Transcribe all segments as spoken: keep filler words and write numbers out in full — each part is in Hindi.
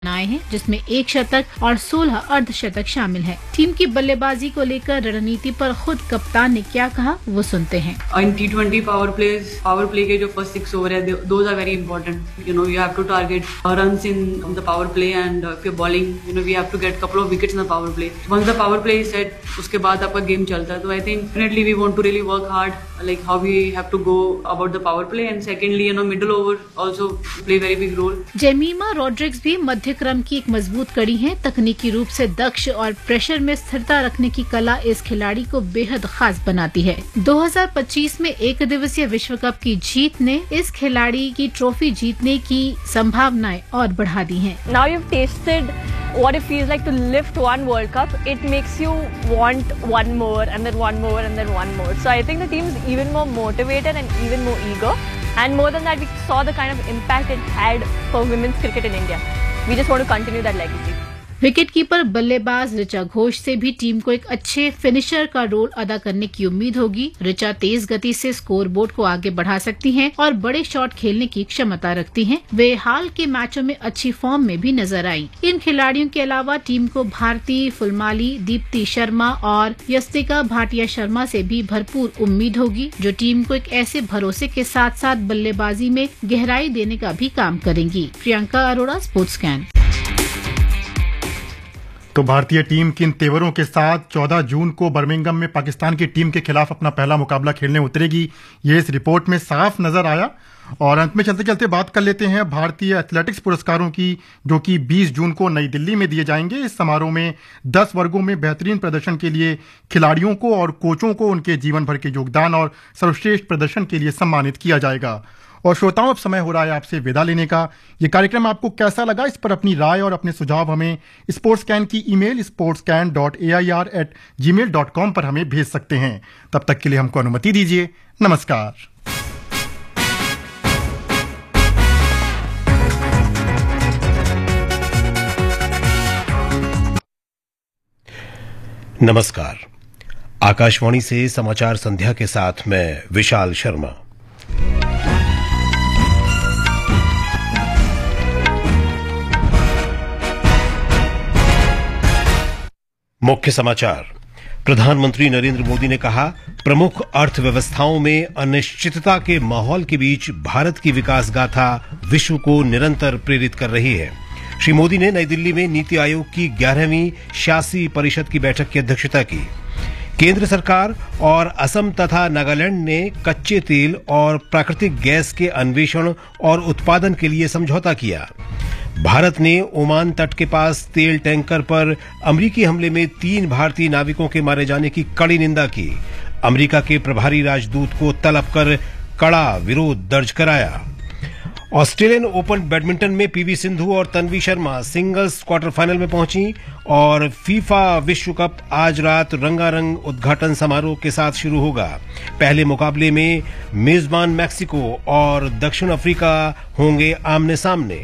आए हैं, जिसमें एक शतक और सोलह अर्धशतक शामिल हैं। टीम की बल्लेबाजी को लेकर रणनीति पर खुद कप्तान ने क्या कहा, वो सुनते हैं। इन T twenty power pledge power play के जो फर्स्ट सिक्स ओवर है, those are very important. You know you have to target runs in the power play and if you bowling, you know we have to get couple of wickets in the power play. Once the power play is set, उसके बाद आपका गेम चलता है। तो I think definitely we want to really work hard, like how we have to go about the power play and secondly you know middle over also play very big role. Jemimah Rodrigues भी मध्य क्रम की एक मजबूत कड़ी है। तकनीकी रूप से दक्ष और प्रेशर में स्थिरता रखने की कला इस खिलाड़ी को बेहद खास बनाती है। दो हज़ार पच्चीस में एक दिवसीय विश्व कप की जीत ने इस खिलाड़ी की ट्रॉफी जीतने की संभावनाएं और बढ़ा दी हैं। Now you've tasted what it feels like to lift one World Cup. It makes you want one more and then one more and then one more. So I think the team is even more motivated and even more eager. And more than that, we saw the kind of impact it had for women's cricket in India. We just want to continue that legacy. Wicketkeeper बल्लेबाज ऋचा घोष से भी टीम को एक अच्छे फिनिशर का रोल अदा करने की उम्मीद होगी। ऋचा तेज गति से स्कोरबोर्ड को आगे बढ़ा सकती हैं और बड़े शॉट खेलने की क्षमता रखती हैं। वे हाल के मैचों में अच्छी फॉर्म में भी नजर आई। इन खिलाड़ियों के अलावा टीम को भारती फुलमाली, दीप्ति शर्मा और यस्तिका भाटिया शर्मा से भी भरपूर उम्मीद होगी, जो टीम को एक ऐसे भरोसे के साथ साथ बल्लेबाजी में गहराई देने का भी काम करेंगी। Priyanka Arora, sports scan. तो भारतीय टीम किन तेवरों के साथ चौदह जून को बर्मिंघम में पाकिस्तान की टीम के खिलाफ अपना पहला मुकाबला खेलने उतरेगी, ये इस रिपोर्ट में साफ नजर आया। और अंत में चलते चलते बात कर लेते हैं भारतीय एथलेटिक्स पुरस्कारों की, जो कि बीस जून को नई दिल्ली में दिए जाएंगे। इस समारोह में दस वर्गों में बेहतरीन प्रदर्शन के लिए खिलाड़ियों को और कोचों को उनके जीवन भर के योगदान और सर्वश्रेष्ठ प्रदर्शन के लिए सम्मानित किया जाएगा। और श्रोताओं, अब समय हो रहा है आपसे विदा लेने का। ये कार्यक्रम आपको कैसा लगा, इस पर अपनी राय और अपने सुझाव हमें स्पोर्ट्स कैन की email sports can dot A I R eight ji mail dot com पर हमें भेज सकते हैं। तब तक के लिए हमको अनुमति दीजिए। नमस्कार। नमस्कार। आकाशवाणी से समाचार संध्या के साथ मैं विशाल शर्मा। मुख्य समाचार। प्रधानमंत्री नरेंद्र मोदी ने कहा, प्रमुख अर्थव्यवस्थाओं में अनिश्चितता के माहौल के बीच भारत की विकास गाथा विश्व को निरंतर प्रेरित कर रही है। श्री मोदी ने नई दिल्ली में नीति आयोग की ग्यारहवीं शासी परिषद की बैठक की अध्यक्षता की। केंद्र सरकार और असम तथा नागालैंड ने कच्चे तेल और प्राकृतिक गैस के अन्वेषण और उत्पादन के लिए समझौता किया। भारत ने ओमान तट के पास तेल टैंकर पर अमेरिकी हमले में तीन भारतीय नाविकों के मारे जाने की कड़ी निंदा की। अमेरिका के प्रभारी राजदूत को तलब कर कड़ा विरोध दर्ज कराया। ऑस्ट्रेलियन ओपन बैडमिंटन में पीवी सिंधु और Tanvi Sharma singles quarter final में पहुंची और फीफा विश्व कप आज रात रंगारंग उद्घाटन समारोह के साथ शुरू होगा। पहले मुकाबले में मेजबान मैक्सिको और दक्षिण अफ्रीका होंगे आमने सामने।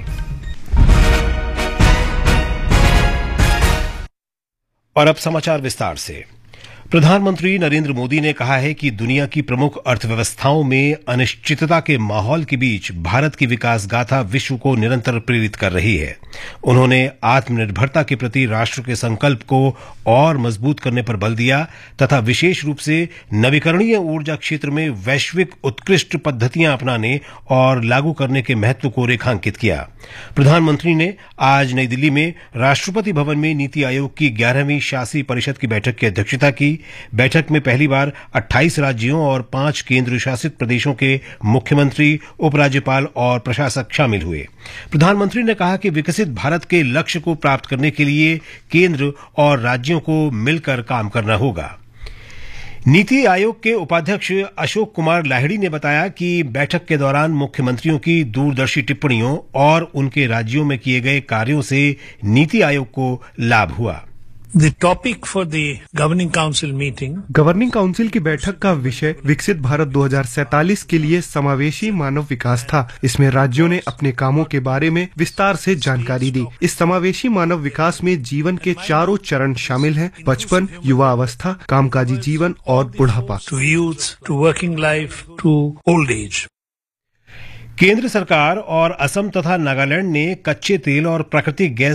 और अब समाचार विस्तार से। प्रधानमंत्री नरेंद्र मोदी ने कहा है कि दुनिया की प्रमुख अर्थव्यवस्थाओं में अनिश्चितता के माहौल के बीच भारत की विकास गाथा विश्व को निरंतर प्रेरित कर रही है। उन्होंने आत्मनिर्भरता के प्रति राष्ट्र के संकल्प को और मजबूत करने पर बल दिया तथा विशेष रूप से नवीकरणीय ऊर्जा क्षेत्र में वैश्विक उत्कृष्ट पद्धतियां अपनाने और लागू करने के महत्व को रेखांकित किया। प्रधानमंत्री ने आज नई दिल्ली में राष्ट्रपति भवन में नीति आयोग की ग्यारहवीं शासी परिषद की बैठक की अध्यक्षता की। बैठक में पहली बार अट्ठाईस राज्यों और पांच केंद्र शासित प्रदेशों के मुख्यमंत्री, उपराज्यपाल और प्रशासक शामिल हुए। प्रधानमंत्री ने कहा कि विकसित भारत के लक्ष्य को प्राप्त करने के लिए केंद्र और राज्यों को मिलकर काम करना होगा। नीति आयोग के उपाध्यक्ष अशोक कुमार लाहिड़ी ने बताया कि बैठक के दौरान मुख्यमंत्रियों की दूरदर्शी टिप्पणियों और उनके राज्यों में किए गए कार्यों से नीति आयोग को लाभ हुआ। The topic for the Governing Council meeting governing council की बैठक का विषय विकसित भारत दो हज़ार सैंतालीस के लिए समावेशी मानव विकास था। इसमें राज्यों ने अपने कामों के बारे में विस्तार से जानकारी दी। इस समावेशी मानव विकास में जीवन के चारों चरण शामिल हैं: बचपन, युवा अवस्था, कामकाजी जीवन और बुढ़ापा। to youth, to working life, to old age. केंद्र सरकार और असम तथा नागालैंड ने कच्चे तेल और प्राकृतिक गैस